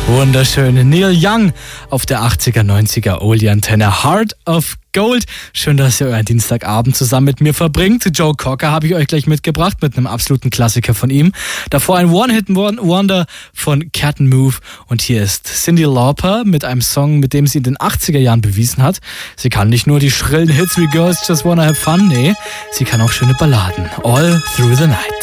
Wunderschön. Neil Young auf der 80er, 90er Oldie-Antenne. Heart of Gold. Schön, dass ihr euren Dienstagabend zusammen mit mir verbringt. Joe Cocker habe ich euch gleich mitgebracht mit einem absoluten Klassiker von ihm. Davor ein One-Hit-Wonder von Cat & Move. Und hier ist Cyndi Lauper mit einem Song, mit dem sie in den 80er Jahren bewiesen hat. Sie kann nicht nur die schrillen Hits wie Girls Just Wanna Have Fun, nee, sie kann auch schöne Balladen. All Through the Night.